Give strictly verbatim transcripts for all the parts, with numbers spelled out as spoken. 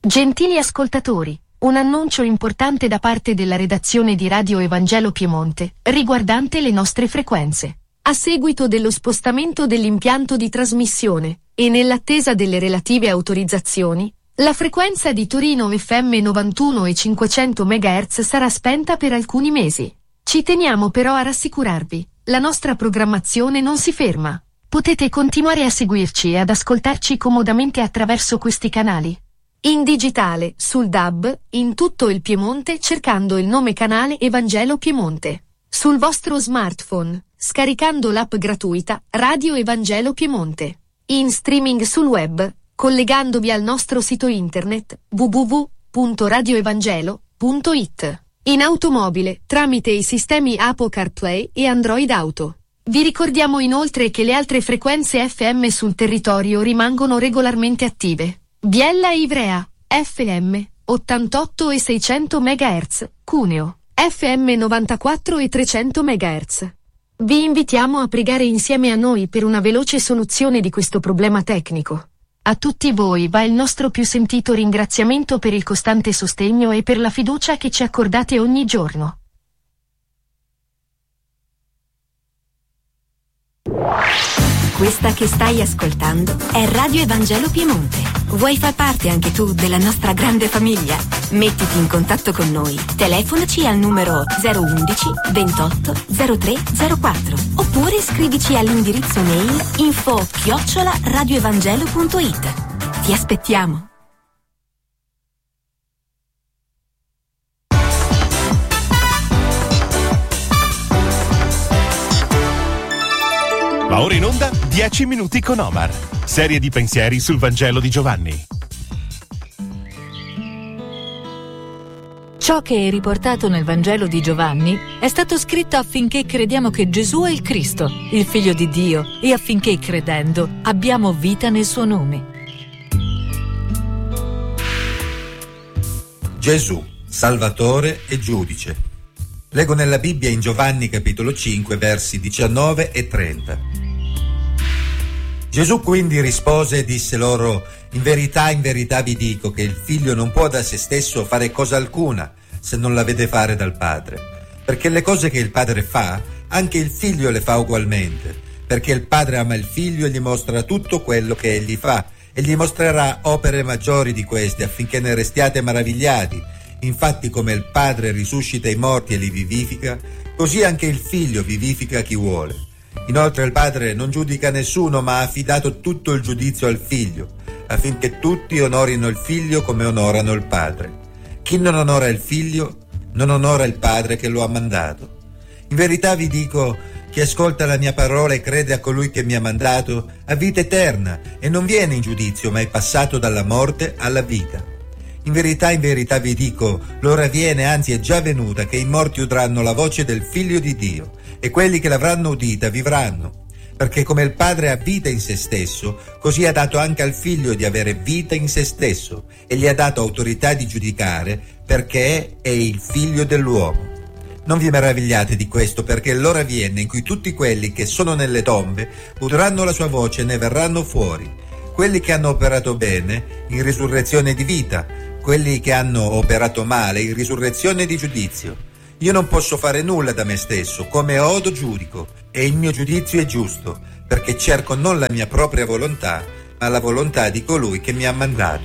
Gentili ascoltatori, un annuncio importante da parte della redazione di Radio Evangelo Piemonte, riguardante le nostre frequenze. A seguito dello spostamento dell'impianto di trasmissione, e nell'attesa delle relative autorizzazioni, la frequenza di Torino F M novantuno e cinquecento megahertz sarà spenta per alcuni mesi. Ci teniamo però a rassicurarvi, la nostra programmazione non si ferma. Potete continuare a seguirci e ad ascoltarci comodamente attraverso questi canali. In digitale, sul D A B, in tutto il Piemonte cercando il nome canale Evangelo Piemonte. Sul vostro smartphone, scaricando l'app gratuita Radio Evangelo Piemonte. In streaming sul web, collegandovi al nostro sito internet w w w punto radio evangelo punto i t. In automobile, tramite i sistemi Apple CarPlay e Android Auto. Vi ricordiamo inoltre che le altre frequenze F M sul territorio rimangono regolarmente attive. Biella e Ivrea, F M, ottantotto e seicento megahertz, Cuneo, F M novantaquattro e trecento megahertz. Vi invitiamo a pregare insieme a noi per una veloce soluzione di questo problema tecnico. A tutti voi va il nostro più sentito ringraziamento per il costante sostegno e per la fiducia che ci accordate ogni giorno. Questa che stai ascoltando è Radio Evangelo Piemonte. Vuoi far parte anche tu della nostra grande famiglia? Mettiti in contatto con noi. Telefonaci al numero zero undici ventotto zero tre zero quattro oppure scrivici all'indirizzo mail info chiocciola radioevangelo punto i t. Ti aspettiamo. Va ora in onda dieci minuti con Omar. Serie di pensieri sul Vangelo di Giovanni. Ciò che è riportato nel Vangelo di Giovanni è stato scritto affinché crediamo che Gesù è il Cristo, il Figlio di Dio, e affinché, credendo, abbiamo vita nel suo nome. Gesù, Salvatore e Giudice. Leggo nella Bibbia in Giovanni capitolo cinque, versi diciannove e trenta. Gesù quindi rispose e disse loro: in verità, in verità vi dico che il figlio non può da se stesso fare cosa alcuna se non la vede fare dal padre, perché le cose che il padre fa, anche il figlio le fa ugualmente, perché il padre ama il figlio e gli mostra tutto quello che egli fa, e gli mostrerà opere maggiori di queste affinché ne restiate maravigliati. Infatti, come il padre risuscita i morti e li vivifica, così anche il figlio vivifica chi vuole. Inoltre il padre non giudica nessuno, ma ha affidato tutto il giudizio al figlio, affinché tutti onorino il figlio come onorano il padre. Chi non onora il figlio, non onora il padre che lo ha mandato. In verità vi dico, chi ascolta la mia parola e crede a colui che mi ha mandato, ha vita eterna, e non viene in giudizio, ma è passato dalla morte alla vita. In verità, in verità vi dico, l'ora viene, anzi è già venuta, che i morti udranno la voce del Figlio di Dio, e quelli che l'avranno udita vivranno. Perché come il Padre ha vita in se stesso, così ha dato anche al Figlio di avere vita in se stesso, e gli ha dato autorità di giudicare, perché è il Figlio dell'uomo. Non vi meravigliate di questo, perché l'ora viene in cui tutti quelli che sono nelle tombe udranno la sua voce e ne verranno fuori. Quelli che hanno operato bene, in risurrezione di vita, quelli che hanno operato male, in risurrezione di giudizio. Io non posso fare nulla da me stesso, come odo giudico, e il mio giudizio è giusto, perché cerco non la mia propria volontà, ma la volontà di colui che mi ha mandato.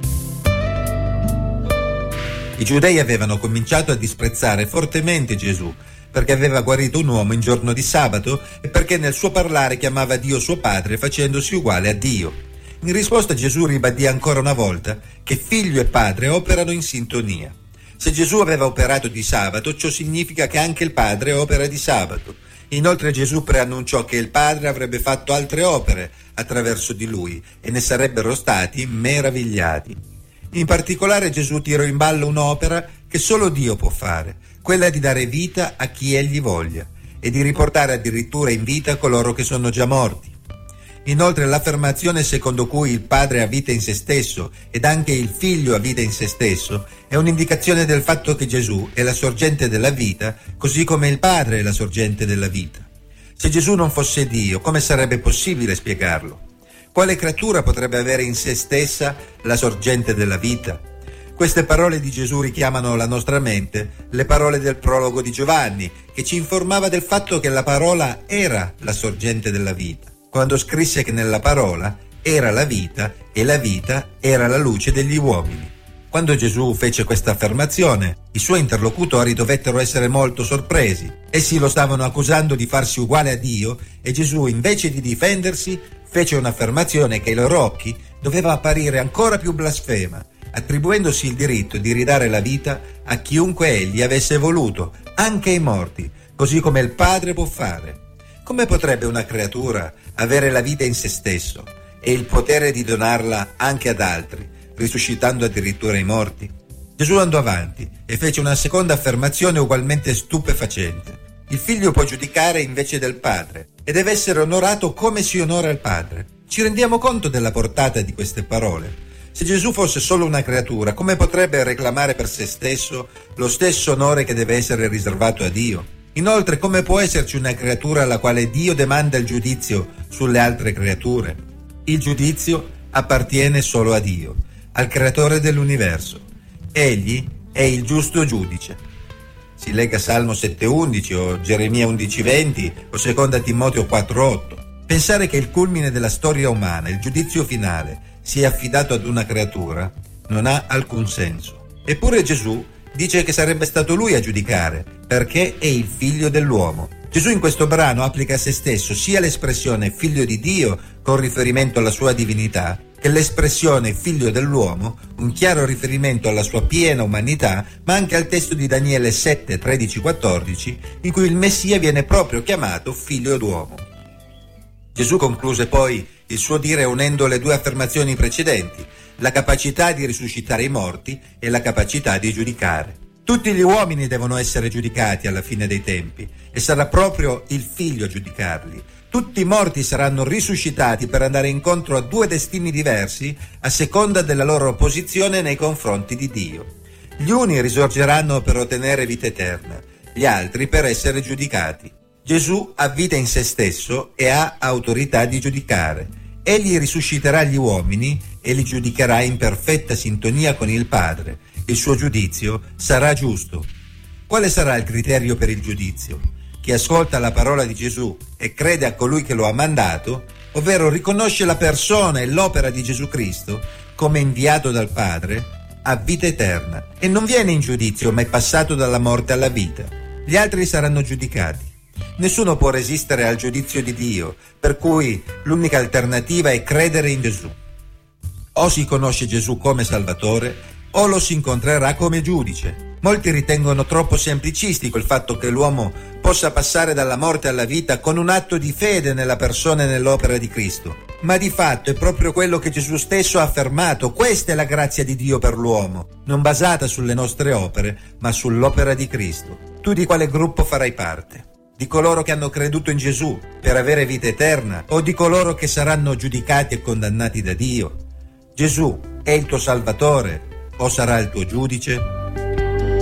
I giudei avevano cominciato a disprezzare fortemente Gesù, perché aveva guarito un uomo in giorno di sabato e perché nel suo parlare chiamava Dio suo Padre facendosi uguale a Dio. In risposta Gesù ribadì ancora una volta che figlio e padre operano in sintonia. Se Gesù aveva operato di sabato, ciò significa che anche il Padre opera di sabato. Inoltre Gesù preannunciò che il Padre avrebbe fatto altre opere attraverso di lui e ne sarebbero stati meravigliati. In particolare Gesù tirò in ballo un'opera che solo Dio può fare, quella di dare vita a chi egli voglia e di riportare addirittura in vita coloro che sono già morti. Inoltre l'affermazione secondo cui il Padre ha vita in se stesso ed anche il Figlio ha vita in se stesso è un'indicazione del fatto che Gesù è la sorgente della vita, così come il Padre è la sorgente della vita. Se Gesù non fosse Dio, come sarebbe possibile spiegarlo? Quale creatura potrebbe avere in se stessa la sorgente della vita? Queste parole di Gesù richiamano alla nostra mente le parole del prologo di Giovanni, che ci informava del fatto che la parola era la sorgente della vita, quando scrisse che nella parola era la vita e la vita era la luce degli uomini. Quando Gesù fece questa affermazione, i suoi interlocutori dovettero essere molto sorpresi. Essi lo stavano accusando di farsi uguale a Dio e Gesù, invece di difendersi, fece un'affermazione che ai loro occhi doveva apparire ancora più blasfema, attribuendosi il diritto di ridare la vita a chiunque egli avesse voluto, anche ai morti, così come il Padre può fare. Come potrebbe una creatura avere la vita in se stesso e il potere di donarla anche ad altri, risuscitando addirittura i morti? Gesù andò avanti e fece una seconda affermazione ugualmente stupefacente. Il figlio può giudicare invece del padre e deve essere onorato come si onora il padre. Ci rendiamo conto della portata di queste parole? Se Gesù fosse solo una creatura, come potrebbe reclamare per se stesso lo stesso onore che deve essere riservato a Dio? Inoltre, come può esserci una creatura alla quale Dio demanda il giudizio sulle altre creature? Il giudizio appartiene solo a Dio, al creatore dell'universo. Egli è il giusto giudice. Si legga Salmo sette undici o Geremia undici venti o seconda Timoteo quattro otto. Pensare che il culmine della storia umana, il giudizio finale, sia affidato ad una creatura non ha alcun senso. Eppure Gesù dice che sarebbe stato lui a giudicare, perché è il figlio dell'uomo. Gesù in questo brano applica a se stesso sia l'espressione figlio di Dio con riferimento alla sua divinità, che l'espressione figlio dell'uomo, un chiaro riferimento alla sua piena umanità, ma anche al testo di Daniele sette tredici quattordici, in cui il Messia viene proprio chiamato figlio d'uomo. Gesù concluse poi il suo dire unendo le due affermazioni precedenti, la capacità di risuscitare i morti e la capacità di giudicare. Tutti gli uomini devono essere giudicati alla fine dei tempi e sarà proprio il figlio a giudicarli. Tutti i morti saranno risuscitati per andare incontro a due destini diversi a seconda della loro posizione nei confronti di Dio. Gli uni risorgeranno per ottenere vita eterna, gli altri per essere giudicati. Gesù ha vita in se stesso e ha autorità di giudicare. Egli risusciterà gli uomini e li giudicherà in perfetta sintonia con il Padre. Il suo giudizio sarà giusto. Quale sarà il criterio per il giudizio? Chi ascolta la parola di Gesù e crede a colui che lo ha mandato, ovvero riconosce la persona e l'opera di Gesù Cristo come inviato dal Padre, ha vita eterna e non viene in giudizio, ma è passato dalla morte alla vita. Gli altri saranno giudicati. Nessuno può resistere al giudizio di Dio, per cui l'unica alternativa è credere in Gesù. O si conosce Gesù come Salvatore, o lo si incontrerà come giudice. Molti ritengono troppo semplicistico il fatto che l'uomo possa passare dalla morte alla vita con un atto di fede nella persona e nell'opera di Cristo. Ma di fatto è proprio quello che Gesù stesso ha affermato. Questa è la grazia di Dio per l'uomo, non basata sulle nostre opere, ma sull'opera di Cristo. Tu di quale gruppo farai parte? Di coloro che hanno creduto in Gesù per avere vita eterna o di coloro che saranno giudicati e condannati da Dio? Gesù è il tuo Salvatore o sarà il tuo giudice?